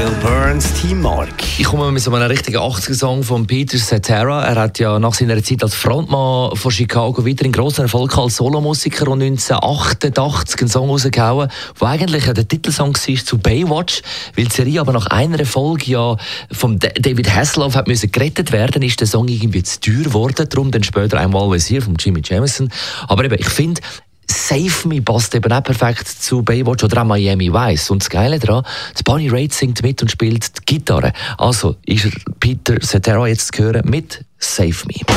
Neil Burns, Team Mark. Ich komme mit so einem richtigen 80er-Song von Peter Cetera. Er hat ja nach seiner Zeit als Frontmann von Chicago wieder einen grossen Erfolg als Solomusiker und 1988 einen Song rausgehauen, der eigentlich der Titelsong war zu Baywatch. Weil die Serie aber nach einer Folge ja von David Hasselhoff hat müssen gerettet werden, ist der Song irgendwie zu teuer geworden. Darum dann später I'm Always Here von Jimmy Jamison. Aber eben, ich finde, Save Me passt eben auch perfekt zu Baywatch oder auch Miami Vice. Und das Geile daran, Bonnie Raitt singt mit und spielt die Gitarre. Also ist Peter Cetera jetzt zu hören mit Save Me.